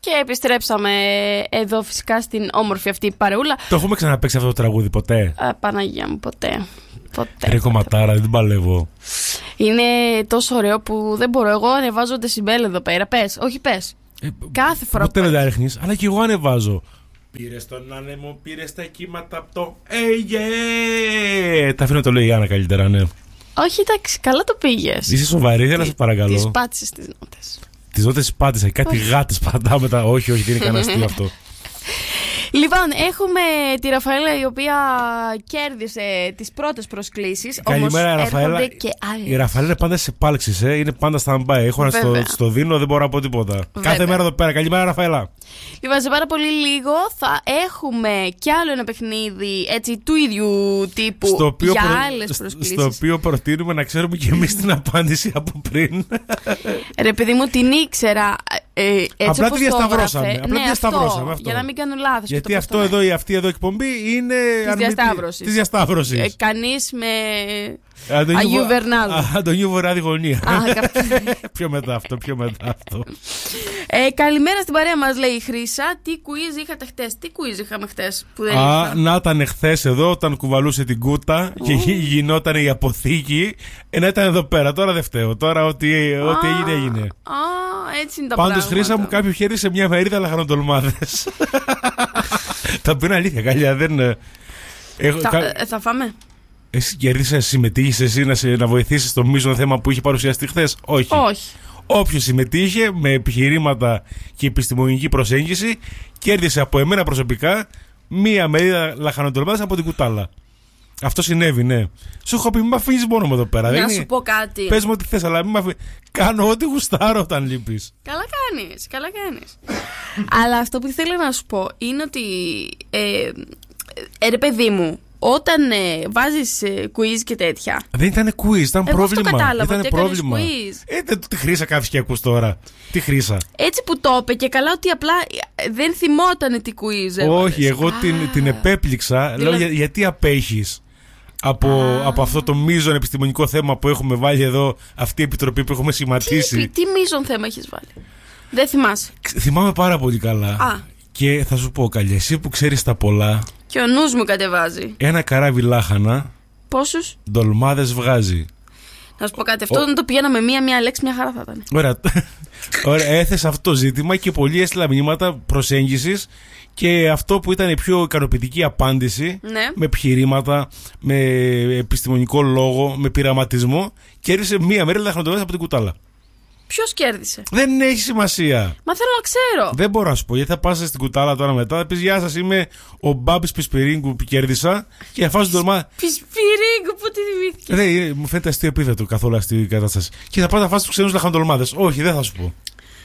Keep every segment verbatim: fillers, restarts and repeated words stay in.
Και επιστρέψαμε εδώ φυσικά στην όμορφη αυτή παρεούλα. Το έχουμε ξαναπαίξει αυτό το τραγούδι ποτέ? Α, Παναγία μου, ποτέ. Ποτέ. Ρε κομματάρα, δεν την παλεύω. Είναι τόσο ωραίο που δεν μπορώ. Εγώ ανεβάζω ντεσιμπέλ εδώ πέρα. Πες, όχι πες. Ε, Κάθε φορά. Ποτέ δεν τα ρίχνεις, αλλά και εγώ ανεβάζω. Πήρε τον άνεμο, πήρε τα κύματα από το Hey yeah! Τα αφήνω το λέει η Άννα καλύτερα, ναι. Όχι, εντάξει, καλά το πήγες. Είσαι σοβαρή, δεν σε παρακαλώ. Τις πάτησες τις νότες. Τις νότες πάτησα, κάτι γάτες πατάω μετά. Όχι, όχι, δεν είναι κανένα αστείο αυτό. Λοιπόν, έχουμε τη Ραφαέλα η οποία κέρδισε τις πρώτες προσκλήσεις. Καλημέρα, όμως Ραφαέλα. Και άλλες. Η Ραφαέλα είναι πάντα σε πάλξεις, ε. Είναι πάντα stand-by. Έχω να στο, στο δίνω, δεν μπορώ να πω τίποτα. Βέβαια. Κάθε μέρα εδώ πέρα. Καλημέρα, Ραφαέλα. Λοιπόν, σε πάρα πολύ λίγο θα έχουμε κι άλλο ένα παιχνίδι έτσι, του ίδιου τύπου στο οποίο για προ... άλλες προσκλήσεις. Στο οποίο προτείνουμε να ξέρουμε κι εμείς την απάντηση από πριν. Ρε παιδί μου, την ήξερα. Ε, έτσι απλά όπως τη διασταυρώσαμε. Το Απλά ναι, τη διασταυρώσαμε. Αυτό, για να μην κάνουν λάθος. Γιατί αυτό εδώ, η αυτή εδώ εκπομπή είναι τη διασταύρωση. Ε, κανείς με Αγίου Βερνάδου. Αντωνίου Βορράδη γωνία. Πιο μετά αυτό, πιο μετά αυτό. Ε, καλημέρα στην παρέα μας, λέει η Χρύσα. Τι quiz είχατε χτες? Τι quiz είχαμε χτες που δεν Α, είχα? να ήταν χθες εδώ όταν κουβαλούσε την κούτα και γινόταν η αποθήκη. Ε, να ήταν εδώ πέρα. Τώρα δεν φταίω. Τώρα ό,τι, ό,τι έγινε έγινε. Α, έτσι είναι τα Πάντως, πράγματα. Χρύσα μου, κάποιο χέρι σε μια μερίδα λαχανοτολμάδες. Θα πει αλήθεια, καλιά. Δεν... Έχω, θα, κα... ε, θα φάμε. Εσύ κέρδισες, συμμετείχες εσύ να, σε, να βοηθήσεις στο μείζον θέμα που είχε παρουσιαστεί χθες? Όχι. Όχι. Όποιος συμμετείχε με επιχειρήματα και επιστημονική προσέγγιση κέρδισε από εμένα προσωπικά μία μερίδα λαχανοτολμάδες από την κουτάλα. Αυτό συνέβη, ναι. Σου έχω πει, μην με αφήνεις μόνο μου εδώ πέρα. Να δεν σου είναι... πω κάτι. Πες μου ό,τι θες, αλλά μην με αφήνεις. Κάνω ό,τι γουστάρω όταν λείπεις. Καλά κάνεις, καλά κάνεις. Αλλά αυτό που θέλω να σου πω είναι ότι ε, ε, ρε παιδί μου, όταν ε, βάζεις ε, quiz και τέτοια. Δεν ήταν quiz, ήταν εγώ πρόβλημα. Αυτό κατάλαβα, ήταν ότι πρόβλημα. Quiz. Ε, τι χρήσα κάφης και ακούς τώρα. Τι χρήσα. Έτσι που το είπε και καλά ότι απλά δεν θυμότανε τι quiz έβαλες. Όχι, εγώ την, την επέπληξα. Δηλαδή... Λέω για, γιατί απέχεις από, από αυτό το μείζον επιστημονικό θέμα που έχουμε βάλει εδώ, αυτή η επιτροπή που έχουμε σχηματίσει. Τι, τι μείζον θέμα έχεις βάλει? Δεν θυμάσαι? Θυμάμαι πάρα πολύ καλά. Α. Και θα σου πω, καλιά, εσύ που ξέρεις τα πολλά. Και ο νους μου κατεβάζει. Ένα καράβι λάχανα. Πόσους? Ντολμάδες βγάζει. Να σου πω κάτι, αυτό όταν το πηγαίναμε μία-μία λέξη, μια χαρά θα ήταν. Ωραία. Ωραία, έθεσα αυτό το ζήτημα και πολλοί έστειλα μηνύματα προσέγγισης. Και αυτό που ήταν η πιο ικανοποιητική απάντηση, ναι, με επιχειρήματα, με επιστημονικό λόγο, με πειραματισμό, κέρδισε μία μέρα λαχανοτολμάδες από την κουτάλα. Ποιος κέρδισε? Δεν έχει σημασία. Μα θέλω να ξέρω. Δεν μπορώ να σου πω, γιατί θα πας στην κουτάλα τώρα μετά. Θα πεις, γεια σας, είμαι ο Μπάμπης Πισπυρίγκου που κέρδισα. Και θα φας τον τολμά. Πισπυρίγκου, πού τη θυμήθηκε? Ναι, μου φαίνεται αστείο επίθετο καθόλου αυτή η κατάσταση. Και θα πας να φας τους ξένους λαχανοτολμάδες. Όχι, δεν θα σου πω.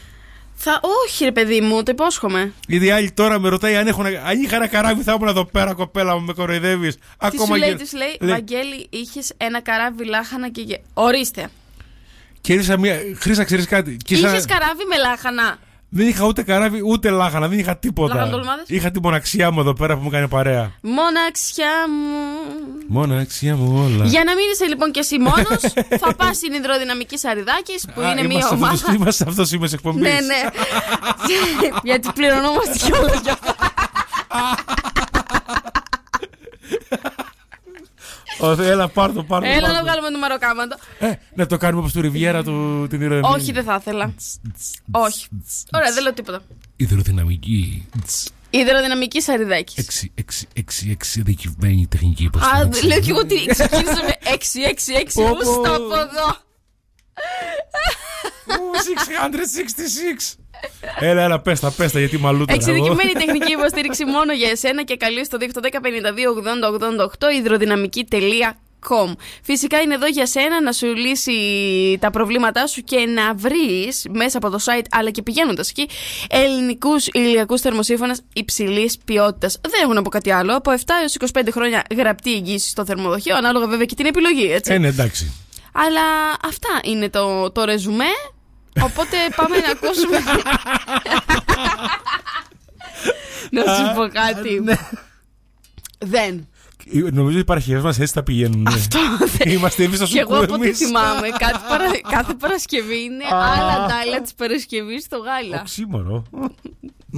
Θα... Όχι, ρε παιδί μου, το υπόσχομαι. Γιατί άλλη τώρα με ρωτάει αν, έχω... αν είχα ένα καράβι, θα ήμουν εδώ πέρα, κοπέλα μου, με κοροϊδεύεις. Τι Ακόμα σου λέει, και... τι σου λέει, λέει, Βαγγέλη, είχες ένα καράβι λάχανα και. Ορίστε. Κέρδισα μια. Χρήσα, ξέρεις κάτι. Είχες σαν... καράβι με λάχανα? Δεν είχα ούτε καράβι ούτε λάχανα, δεν είχα τίποτα. Λαχανοτολμάδες. Είχα την μοναξιά μου εδώ πέρα που μου κάνει παρέα. Μοναξιά μου. Μοναξιά μου όλα. Για να μην είσαι λοιπόν και εσύ μόνος, θα πας στην Ινδροδυναμική Σαριδάκης που Α, είναι μια ομάδα. Είμαστε αυτό σήμερα εκπομπή. Ναι, ναι. Γιατί πληρωνόμαστε κιόλας για αυτά. Έλα, πάρ' το, πάρ' το. Έλα να βγάλουμε το μαροκάματο. Ε, να το κάνουμε όπως του Ριβιέρα του, την ηρωδυναμική. Όχι, δεν θα ήθελα. Όχι. Ωραία, δεν λέω τίποτα. Υδροδυναμική. Υδροδυναμική Σαριδάκης. έξι έξι έξι έξι δικημένη τεχνική υποστήριξη. Α, λέω κι εγώ ότι ξεκίνησα με έξι έξι έξι. Ούστα από εδώ. εξακόσια εξήντα έξι. Έλα, έλα, πέστα, πέστα, γιατί μαλλούτα. Εξειδικευμένη τεχνική υποστήριξη μόνο για εσένα και καλεί στο δύο οκτώ ένα μηδέν πέντε δύο ογδόντα ογδόντα οκτώ υδροδυναμική τελεία com. Φυσικά είναι εδώ για σένα να σου λύσει τα προβλήματά σου και να βρεις μέσα από το site αλλά και πηγαίνοντας εκεί ελληνικούς ηλιακούς θερμοσύφωνες υψηλής ποιότητας. Δεν έχουν από κάτι άλλο. Από επτά έως είκοσι πέντε χρόνια γραπτή εγγύηση στο θερμοδοχείο, ανάλογα βέβαια και την επιλογή, έτσι. Ε, ναι, εντάξει. Αλλά αυτά είναι το, το ρεζουμέ. Οπότε πάμε να ακούσουμε. Να σου πω κάτι. Δεν. Νομίζω οι παρασκευές μας έτσι θα πηγαίνουν. Αυτό δεν. Είμαστε εμείς στο Και εγώ σουκού από ό,τι εμείς. θυμάμαι, κάθε, παρα... κάθε Παρασκευή είναι άλλα τα άλλα της Παρασκευής στο γάλα. Οξύμορο.